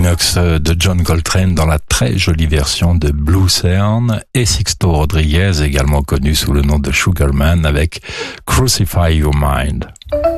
Equinox de John Coltrane dans la très jolie version de Blue Cern, et Sixto Rodriguez, également connu sous le nom de Sugarman, avec Crucify Your Mind.